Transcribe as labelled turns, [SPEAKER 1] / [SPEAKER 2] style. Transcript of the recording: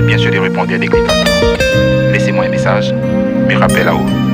[SPEAKER 1] bien sûr de répondre à des clés. Laissez-moi un message, me rappelez là-haut.